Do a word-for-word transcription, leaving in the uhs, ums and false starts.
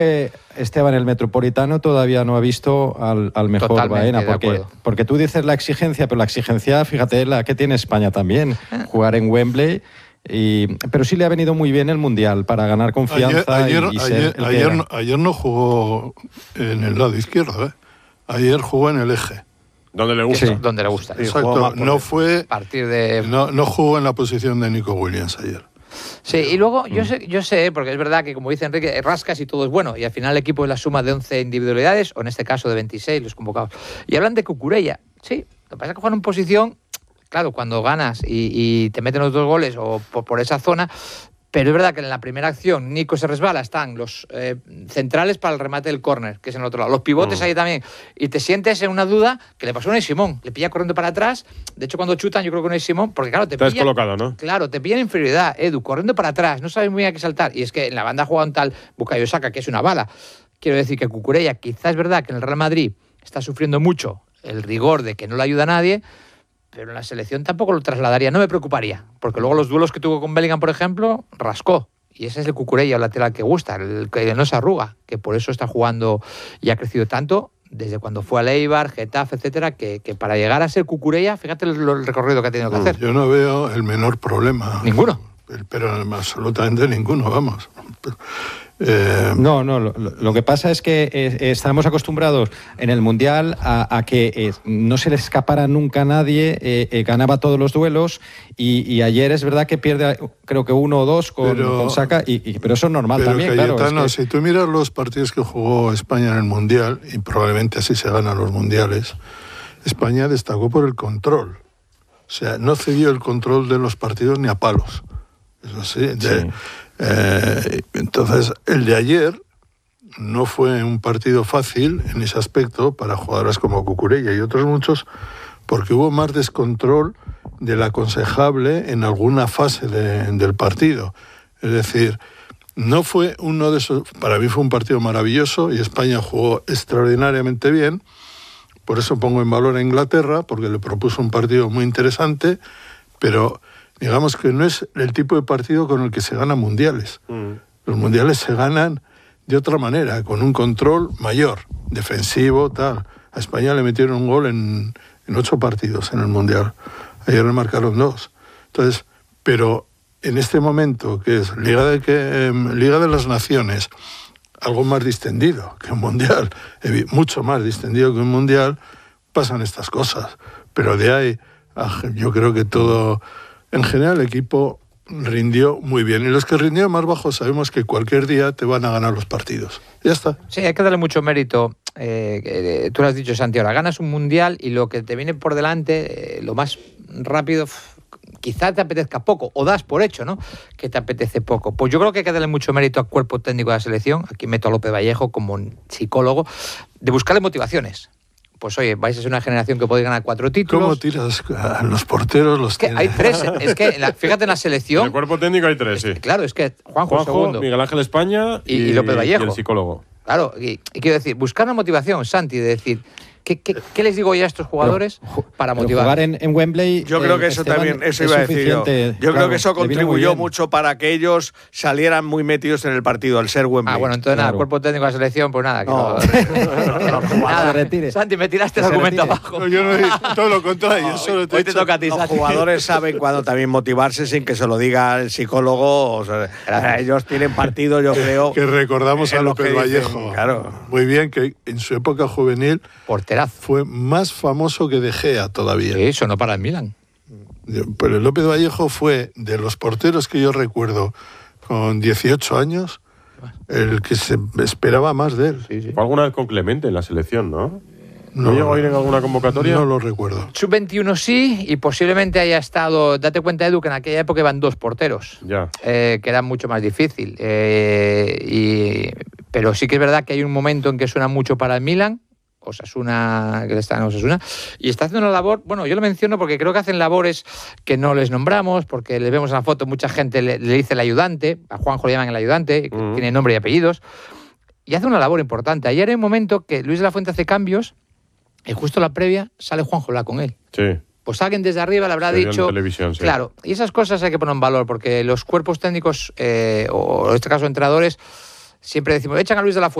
Eh, Esteban, el Metropolitano todavía no ha visto al, al mejor Totalmente Baena, porque, porque tú dices la exigencia, pero la exigencia, fíjate, la que tiene España también, jugar en Wembley. Y, pero sí le ha venido muy bien el Mundial para ganar confianza. Ayer, y, y ayer, ser el ayer, que no, ayer no jugó en el lado izquierdo, ¿eh? Ayer jugó en el eje. Donde le gusta. Sí, donde le gusta. Exacto, no fue. A partir de... no, no jugó en la posición de Nico Williams ayer. Sí, y luego yo sé, yo sé, porque es verdad que, como dice Enrique, rascas y todo es bueno, y al final el equipo es la suma de once individualidades, o en este caso de veintiséis, los convocados. Y hablan de Cucurella. Sí, lo que pasa es que juegan en posición, claro, cuando ganas y, y te meten los dos goles o por, por esa zona, pero es verdad que en la primera acción Nico se resbala, están los eh, centrales para el remate del córner, que es en el otro lado, los pivotes mm. ahí también, y te sientes en una duda que le pasó a Unai Simón, le pilla corriendo para atrás, de hecho cuando chutan yo creo que Unai Simón, porque claro, te Estás pilla... colocado, ¿no? Claro, te pilla en inferioridad, Edu, corriendo para atrás, no sabes muy bien a qué saltar, y es que en la banda juega un tal Bukayo Saka, que es una bala. Quiero decir que Cucurella, quizás es verdad que en el Real Madrid está sufriendo mucho el rigor de que no le ayuda a nadie, pero en la selección tampoco lo trasladaría, no me preocuparía, porque luego los duelos que tuvo con Bellingham, por ejemplo, rascó. Y ese es el Cucurella, el lateral que gusta, el que no se arruga, que por eso está jugando y ha crecido tanto desde cuando fue a Eibar, Getafe, etcétera, que, que para llegar a ser Cucurella, fíjate el, el recorrido que ha tenido que hacer. Yo no veo el menor problema. ¿Ninguno? Pero absolutamente ninguno, vamos. Eh... No, no, lo, lo que pasa es que eh, estamos acostumbrados en el Mundial a, a que eh, no se le escapara nunca a nadie, eh, eh, ganaba todos los duelos y, y ayer es verdad que pierde creo que uno o dos con, pero, con Saka, y, y, pero eso es normal pero también. Cayetano, claro, es que... que... si tú miras los partidos que jugó España en el Mundial, y probablemente así se ganan los Mundiales, España destacó por el control. O sea, no cedió el control de los partidos ni a palos. Eso sí, de, sí. Eh, entonces, el de ayer no fue un partido fácil en ese aspecto para jugadores como Cucurella y otros muchos, porque hubo más descontrol del aconsejable en alguna fase de, del partido. Es decir, no fue uno de esos... Para mí fue un partido maravilloso y España jugó extraordinariamente bien. Por eso pongo en valor a Inglaterra, porque le propuso un partido muy interesante, pero... digamos que no es el tipo de partido con el que se ganan mundiales. Mm. Los mundiales se ganan de otra manera, con un control mayor, defensivo, tal. A España le metieron un gol en, en ocho partidos en el mundial. Ayer le marcaron dos. Entonces, pero en este momento, que es Liga de, que, eh, Liga de las Naciones, algo más distendido que un mundial, mucho más distendido que un mundial, pasan estas cosas. Pero de ahí, yo creo que todo... En general, el equipo rindió muy bien. Y los que rindieron más bajo sabemos que cualquier día te van a ganar los partidos. Ya está. Sí, hay que darle mucho mérito. Eh, eh, tú lo has dicho, Santi, ahora ganas un mundial y lo que te viene por delante, eh, lo más rápido, quizá te apetezca poco, o das por hecho, ¿no?, que te apetece poco. Pues yo creo que hay que darle mucho mérito al cuerpo técnico de la selección, aquí meto a López Vallejo como un psicólogo, de buscarle motivaciones. Pues oye, vais a ser una generación que podéis ganar cuatro títulos. ¿Cómo tiras a los porteros? Los es que hay tres. Es que, la, fíjate en la selección... En el cuerpo técnico hay tres, sí. Es, claro, es que Juanjo, Juanjo segundo, Miguel Ángel España y, y, y López Vallejo. Y el psicólogo. Claro, y, y quiero decir, buscar una motivación, Santi, de decir... ¿Qué, qué, ¿Qué les digo ya a estos jugadores pero, para motivar? Jugar en, en Wembley. Yo creo que eso Esteban, también, eso iba a decir yo. Yo claro, creo que eso contribuyó mucho para que ellos salieran muy metidos en el partido, al ser Wembley. Ah, bueno, entonces claro. nada, cuerpo técnico de la selección, pues nada. Que no, no, no, no, nada, retire. Santi, me tiraste el argumento abajo. No, yo no he todo lo contrario. No, solo te hoy te toca a ti, Los Santi. jugadores saben cuándo también motivarse sin que se lo diga el psicólogo. O sea, ellos tienen partido, yo creo. Que recordamos a López Vallejo. Claro. Muy bien, que en su época juvenil porterazo. Fue más famoso que De Gea todavía. Sí, eso no para el Milan. Pero López Vallejo fue de los porteros que yo recuerdo con dieciocho años el que se esperaba más de él. Sí, sí. Fue alguna vez con Clemente en la selección, ¿no? ¿No, no llegó a ir en alguna convocatoria? No lo recuerdo. sub veintiuno sí, y posiblemente haya estado... Date cuenta, Edu, que en aquella época iban dos porteros. Ya. Eh, que era mucho más difícil. Eh, y, pero sí que es verdad que hay un momento en que suena mucho para el Milan, Osasuna, que está en Osasuna, y está haciendo una labor, bueno, yo lo menciono porque creo que hacen labores que no les nombramos, porque les vemos en la foto, mucha gente le, le dice el ayudante, a Juanjo le llaman el ayudante, que uh-huh. tiene nombre y apellidos, y hace una labor importante. Ayer hay un momento que Luis de la Fuente hace cambios, y justo la previa sale Juanjo la con él. Sí. Pues alguien desde arriba le habrá Se dicho... en televisión, sí. Claro, y esas cosas hay que poner en valor, porque los cuerpos técnicos, eh, o en este caso entrenadores, siempre decimos, echan a Luis de la Fuente.